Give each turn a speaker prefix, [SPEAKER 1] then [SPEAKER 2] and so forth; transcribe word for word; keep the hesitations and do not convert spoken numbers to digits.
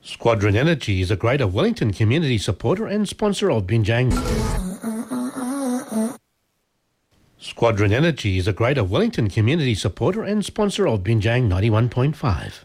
[SPEAKER 1] Squadron Energy is a Greater Wellington community supporter and sponsor of Binjang. Squadron Energy is a Greater Wellington community supporter and sponsor of Binjang ninety-one point five.